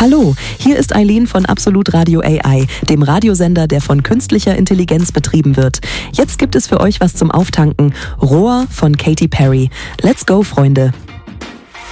Hallo, hier ist Eileen von Absolut Radio AI, dem Radiosender, der von künstlicher Intelligenz betrieben wird. Jetzt gibt es für euch was zum Auftanken. Roar von Katy Perry. Let's go, Freunde.